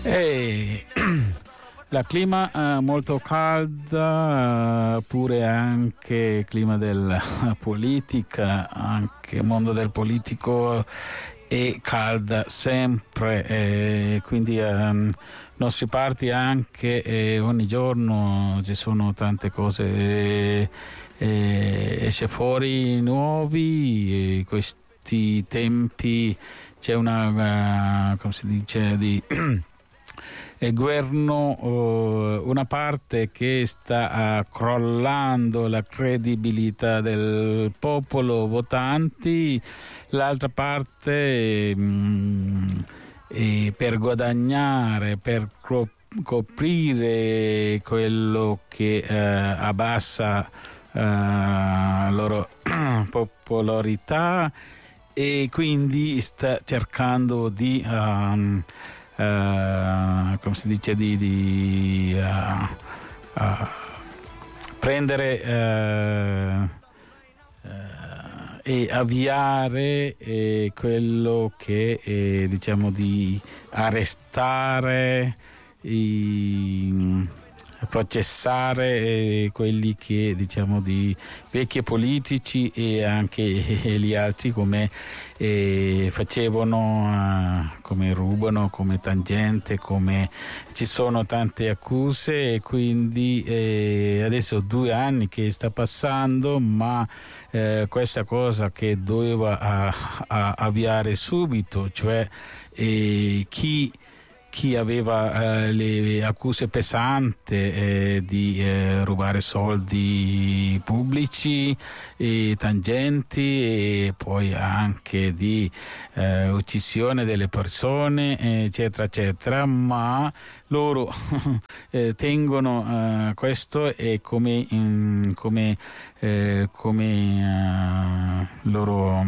E la clima molto calda, pure anche clima della politica, anche mondo del politico è calda sempre, quindi non si parte anche ogni giorno ci sono tante cose, esce fuori nuovi, e questi tempi c'è una come si dice di governo, una parte che sta crollando la credibilità del popolo votanti, l'altra parte per guadagnare, per coprire quello che abbassa la loro popolarità, e quindi sta cercando di come si dice di prendere e avviare quello che diciamo di arrestare, processare quelli che diciamo di vecchi politici e anche gli altri come facevano, come rubano, come tangente, come ci sono tante accuse, e quindi adesso 2 anni che sta passando, ma questa cosa che doveva avviare subito, cioè chi aveva le accuse pesanti di rubare soldi pubblici, tangenti, e poi anche di uccisione delle persone, eccetera eccetera, ma loro tengono questo e come loro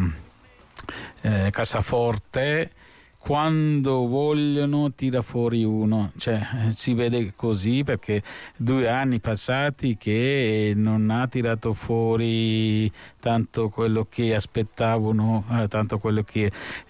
cassaforte. Quando vogliono tira fuori uno, cioè si vede così, perché 2 anni passati che non ha tirato fuori tanto quello che aspettavano, tanto quello che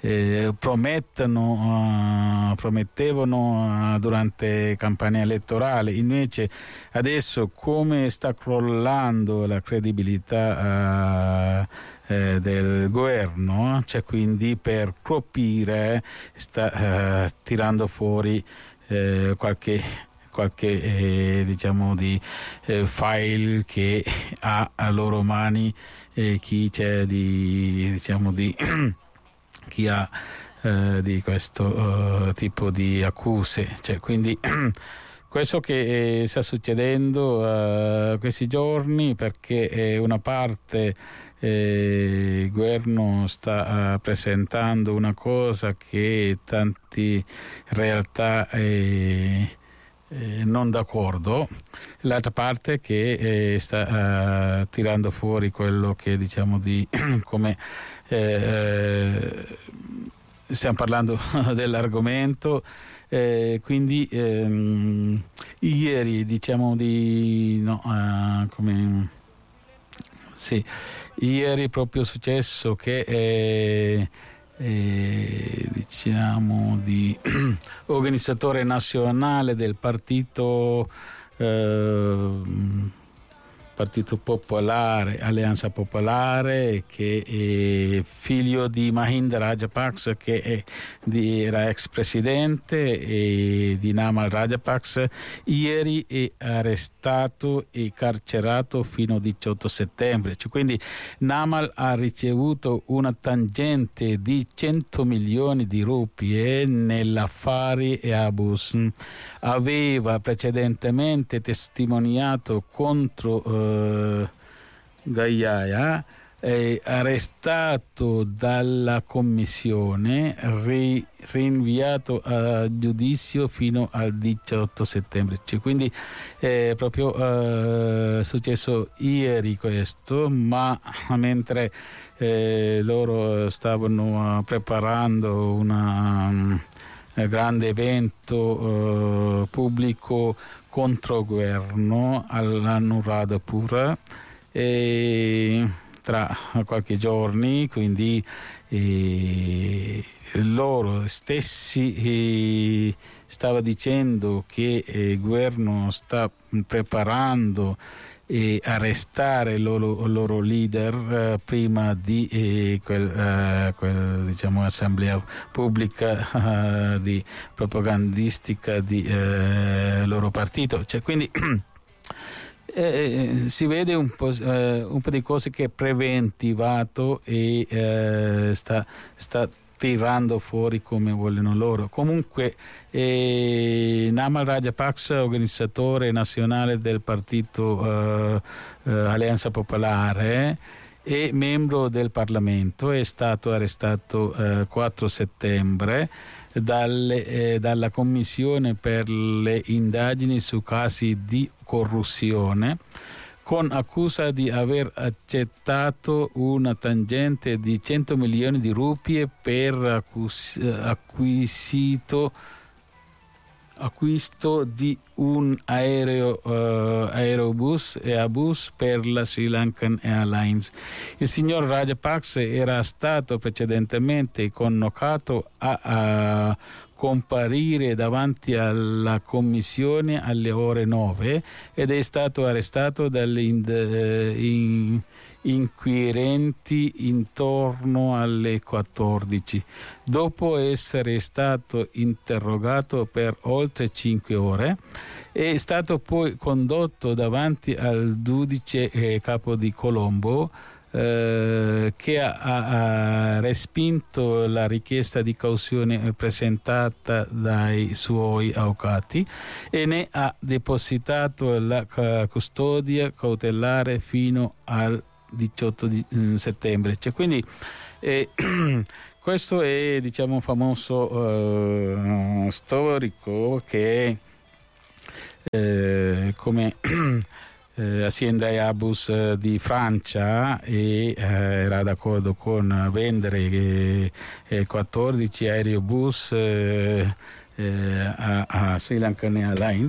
promettevano durante campagna elettorale. Invece adesso, come sta crollando la credibilità del governo, cioè quindi per colpire sta tirando fuori qualche diciamo di file che ha a loro mani, chi c'è di diciamo di chi ha di questo tipo di accuse, cioè quindi questo che sta succedendo questi giorni, perché una parte il governo sta presentando una cosa che tanti in realtà non d'accordo, l'altra parte che sta tirando fuori quello che diciamo di come stiamo parlando dell'argomento, quindi ieri diciamo di no, come sì, ieri proprio è successo che diciamo di organizzatore nazionale del partito Popolare, Alleanza Popolare, che è figlio di Mahinda Rajapaksa, che era ex presidente, e di Namal Rajapaksa, ieri è arrestato e carcerato fino al 18 settembre. Quindi Namal ha ricevuto una tangente di 100 milioni di rupie nell'affare Airbus. Aveva precedentemente testimoniato contro Gaia, arrestato dalla commissione, rinviato a giudizio fino al 18 settembre. Quindi è proprio successo ieri questo, ma mentre loro stavano preparando un grande evento pubblico contro governo all'Anuradhapura, e tra qualche giorno, quindi loro stessi stava dicendo che il governo sta preparando e arrestare il loro leader prima di quel diciamo assemblea pubblica di propagandistica di loro partito, cioè, quindi si vede un po' di cose che è preventivato e sta tirando fuori come vogliono loro. Comunque Namal Rajapaksa, organizzatore nazionale del partito Alleanza Popolare e membro del Parlamento, è stato arrestato 4 settembre dalla Commissione per le indagini su casi di corruzione, con accusa di aver accettato una tangente di 100 milioni di rupie per acquisto di un aerobus per la Sri Lankan Airlines. Il signor Rajapaksa era stato precedentemente convocato a comparire davanti alla commissione alle ore 9 ed è stato arrestato dagli inquirenti intorno alle 14. Dopo essere stato interrogato per oltre 5 ore, è stato poi condotto davanti al giudice capo di Colombo, che ha respinto la richiesta di cauzione presentata dai suoi avvocati e ne ha depositato la custodia cautelare fino al 18 settembre. Cioè, quindi questo è, diciamo, un famoso storico che come azienda Airbus di Francia era d'accordo con vendere 14 aerobus a Sri Lankan Airlines,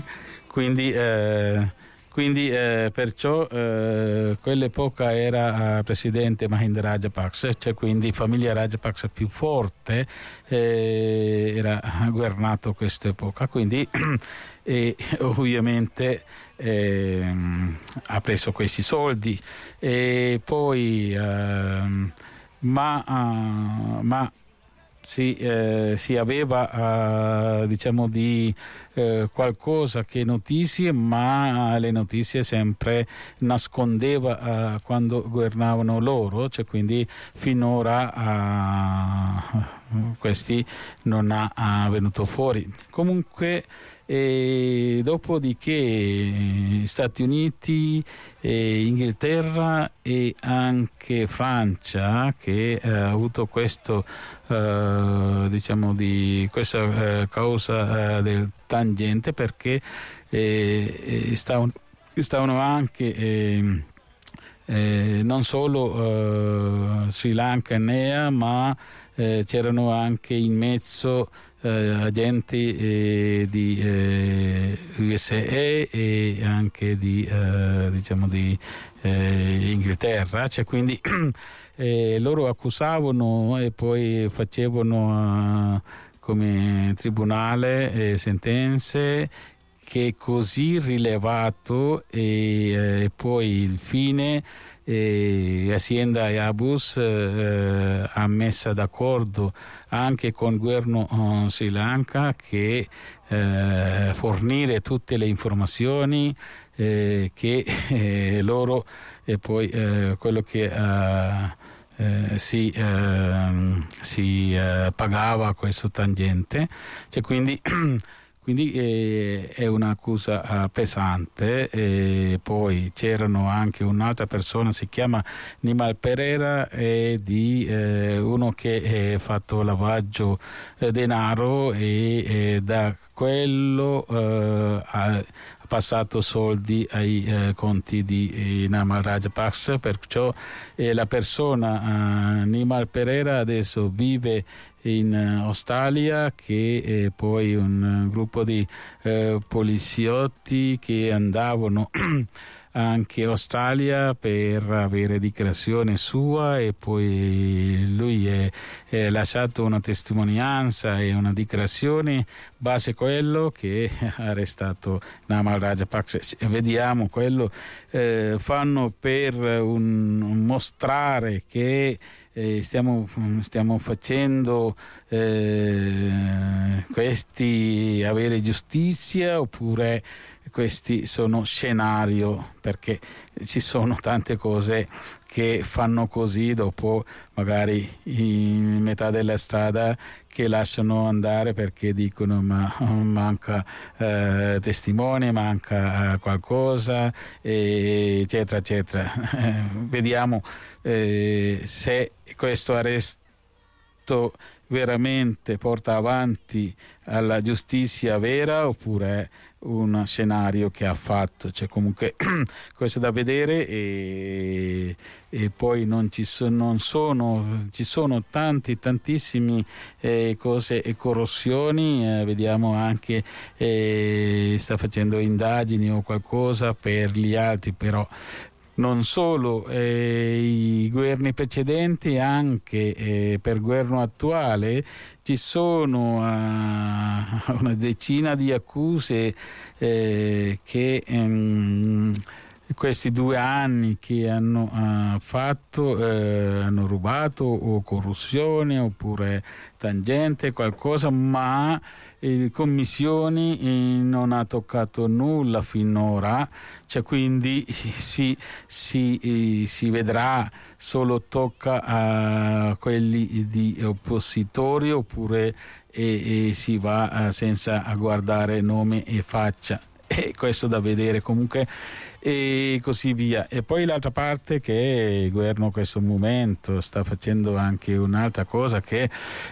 quindi perciò quell'epoca era presidente Mahinda Rajapaksa, cioè quindi famiglia Rajapaksa più forte era governato quest'epoca, quindi ovviamente ha preso questi soldi e poi ma si aveva diciamo di qualcosa che notizie, ma le notizie sempre nascondeva quando governavano loro, cioè quindi finora questi non ha venuto fuori. Comunque dopodiché Stati Uniti, Inghilterra e anche Francia, che ha avuto questo diciamo di questa causa del tangente, perché stavano anche non solo Sri Lanka e NEA, ma c'erano anche in mezzo agenti di USA e anche di diciamo di Inghilterra, cioè quindi loro accusavano e poi facevano come tribunale sentenze che così rilevato e poi il fine azienda Airbus ha messo d'accordo anche con il governo Sri Lanka che fornire tutte le informazioni che loro e poi quello che si pagava questo tangente, cioè quindi è un'accusa pesante. E poi c'erano anche un'altra persona, si chiama Nimal Pereira, di uno che ha fatto lavaggio denaro e da quello ha passato soldi ai conti di Namal Rajapaksa, perciò la persona Nimal Pereira adesso vive in Australia, che poi un gruppo di poliziotti che andavano anche Australia per avere dichiarazione sua, e poi lui è lasciato una testimonianza e una dichiarazione base quello che ha arrestato Namal Rajapaksa. Vediamo quello fanno per mostrare che stiamo facendo questi avere giustizia, oppure questi sono scenario, perché ci sono tante cose che fanno così dopo, magari in metà della strada, che lasciano andare perché dicono ma manca testimone, manca qualcosa, eccetera eccetera. Vediamo se questo arresto veramente porta avanti alla giustizia vera, oppure è un scenario che ha fatto. Cioè, comunque questo è da vedere, e poi ci sono tantissimi cose e corruzioni. Vediamo anche sta facendo indagini o qualcosa per gli altri, però non solo i governi precedenti, anche per il governo attuale ci sono una decina di accuse che questi 2 anni che hanno fatto, hanno rubato o corruzione oppure tangente, qualcosa, ma commissioni non ha toccato nulla finora, cioè, quindi si vedrà, solo tocca a quelli di oppositori, oppure si va senza guardare nome e faccia, e questo da vedere comunque, e così via. E poi l'altra parte, che il governo in questo momento sta facendo anche un'altra cosa, che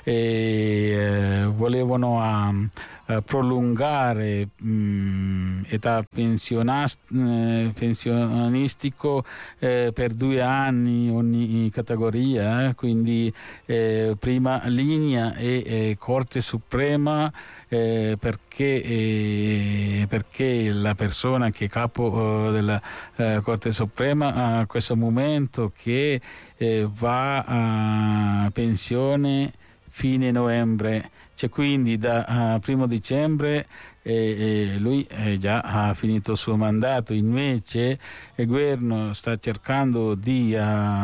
volevano prolungare età pensionistico per 2 anni ogni categoria, quindi prima linea e Corte Suprema, perché la persona che è capo della Corte Suprema a questo momento, che va a pensione fine novembre, cioè, quindi da 1 dicembre lui già ha finito il suo mandato. Invece il governo sta cercando di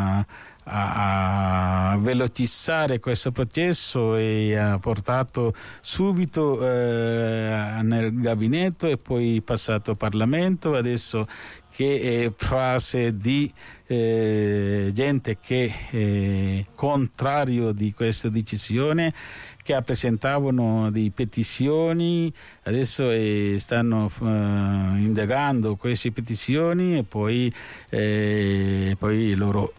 a velocizzare questo processo, e ha portato subito nel gabinetto e poi passato al Parlamento. Adesso che è frase di gente che è contrario di questa decisione, che presentavano di petizioni, adesso stanno indagando queste petizioni, e poi loro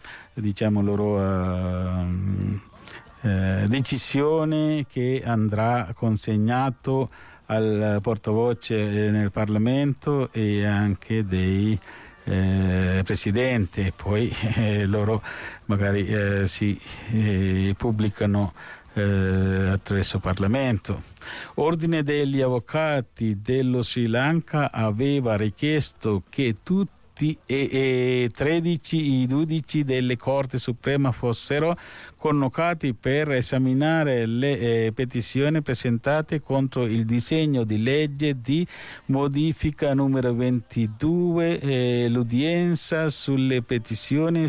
decisione che andrà consegnato al portavoce nel Parlamento e anche dei presidenti, e poi loro magari si pubblicano attraverso il Parlamento. Ordine degli avvocati dello Sri Lanka aveva richiesto che tutti e 13 i giudici delle Corte Suprema fossero convocati per esaminare le petizioni presentate contro il disegno di legge di modifica numero 22. L'udienza sulle petizioni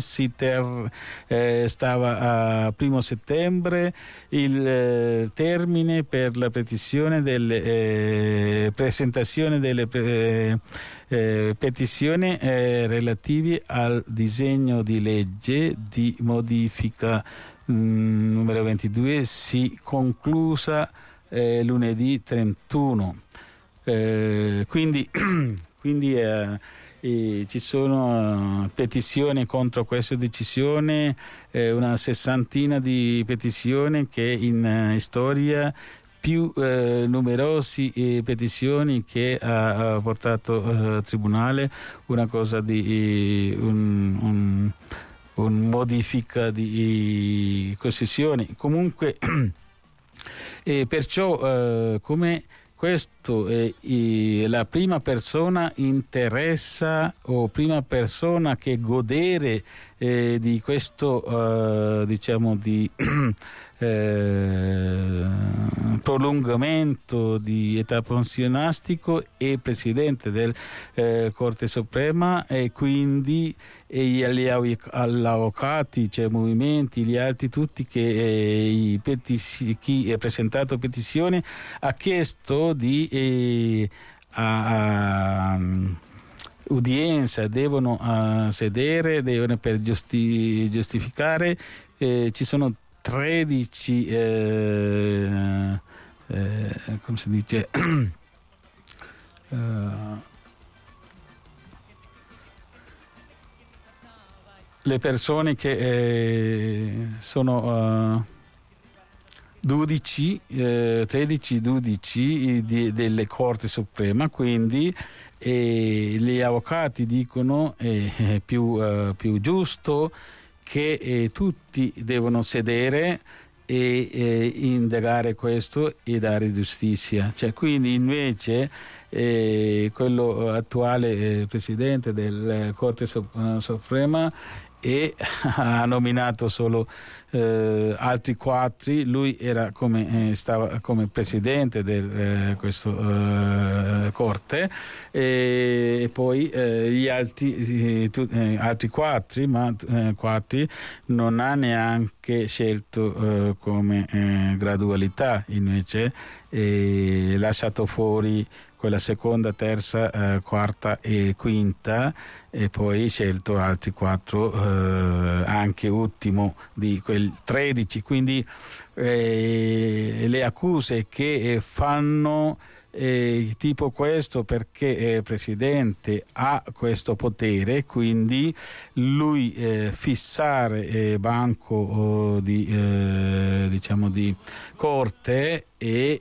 stava a 1 settembre. Il termine per la petizione delle presentazione delle petizioni relativi al disegno di legge di modifica numero 22 si conclusa lunedì 31. Quindi ci sono petizioni contro questa decisione, una 60ina di petizioni, che in storia più numerosi petizioni che ha portato al tribunale, una cosa di un modifica di concessioni. Comunque perciò come questo è la prima persona interessa o prima persona che godere di questo diciamo di prolungamento di età pensionistico e presidente del Corte Suprema, e quindi gli avvocati, cioè movimenti, gli altri tutti che chi ha presentato petizioni ha chiesto di udienza, devono sedere, devono per giustificare, ci sono 13 come si dice le persone che sono 13 giudici delle Corte Suprema, quindi gli avvocati dicono è più giusto che tutti devono sedere e indagare questo e dare giustizia. Cioè, quindi invece quello attuale presidente del Corte Suprema ha nominato solo altri 4. Lui era stava come presidente del questo corte, e poi gli altri 4 non ha neanche scelto come gradualità, invece lasciato fuori quella seconda, terza, quarta e quinta, e poi scelto altri 4, anche ultimo di quel 13. Quindi le accuse che fanno tipo questo, perché Presidente ha questo potere, quindi lui fissare banco di diciamo di corte e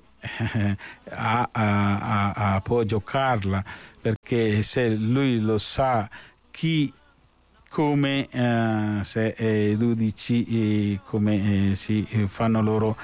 può giocarla, perché se lui lo sa chi come se i giudici come si fanno loro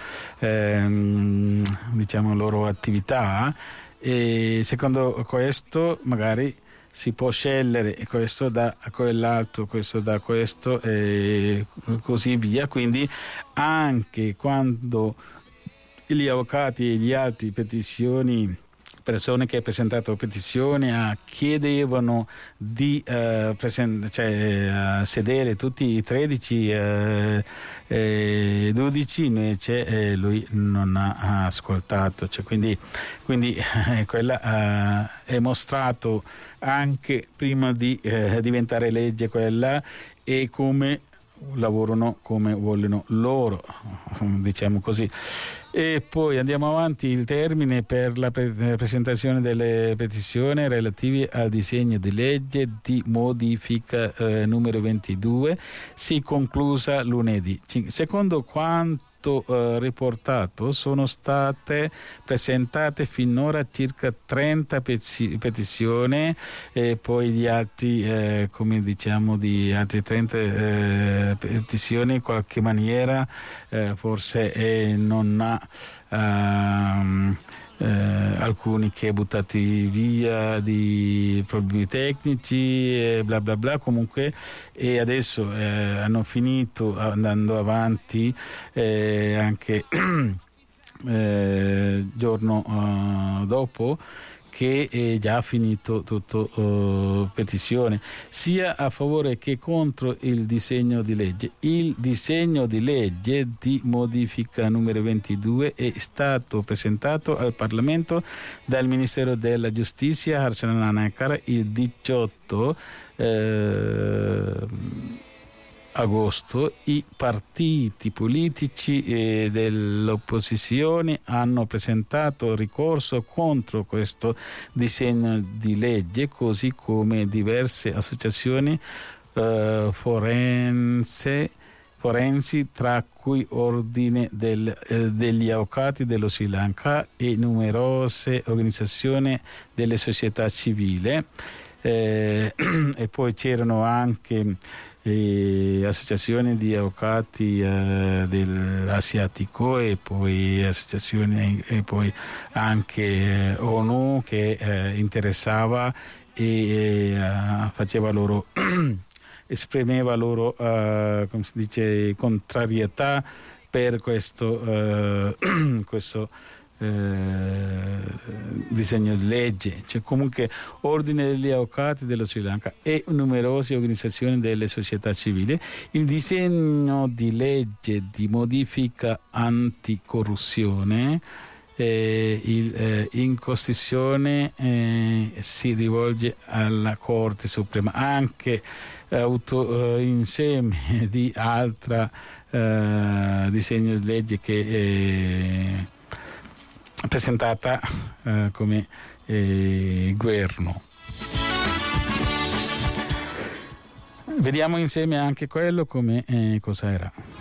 diciamo loro attività, e secondo questo magari si può scegliere questo da quell'altro, questo da questo e così via. Quindi anche quando gli avvocati e gli altri persone che hanno presentato petizioni chiedevano di sedere tutti i 13 giudici, invece lui non ha ascoltato. Cioè, quindi quella è mostrato anche prima di diventare legge quella, e come lavorano come vogliono loro, diciamo così. E poi andiamo avanti. Il termine per la presentazione delle petizioni relative al disegno di legge di modifica numero 22 si conclusa lunedì. Secondo quanto riportato, sono state presentate finora circa 30 petizioni, e poi gli altri come diciamo di altri 30 petizioni in qualche maniera forse non ha alcuni che buttati via di problemi tecnici e bla bla bla, comunque, e adesso hanno finito andando avanti anche giorno dopo che è già finito tutto petizione, sia a favore che contro il disegno di legge. Il disegno di legge di modifica numero 22 è stato presentato al Parlamento dal Ministero della Giustizia Harsanankar il 18 agosto. I partiti politici dell'opposizione hanno presentato ricorso contro questo disegno di legge, così come diverse associazioni forensi, tra cui Ordine degli Avvocati dello Sri Lanka e numerose organizzazioni delle società civili. e poi c'erano anche associazioni di avvocati dell'Asiatico e poi associazioni e poi anche ONU che interessava e faceva loro esprimeva loro come si dice contrarietà per questo disegno di legge. C'è comunque Ordine degli Avvocati dello Sri Lanka e numerose organizzazioni delle società civili. Il disegno di legge di modifica anticorruzione in Costituzione si rivolge alla Corte Suprema, anche insieme di altra disegno di legge che presentata come governo. Vediamo insieme anche quello come cosa era.